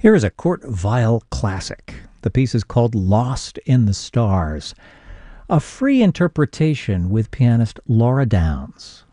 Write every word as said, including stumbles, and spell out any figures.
Here is a Kurt Weill classic. The piece is called Lost in the Stars, a free interpretation with pianist Laura Downs.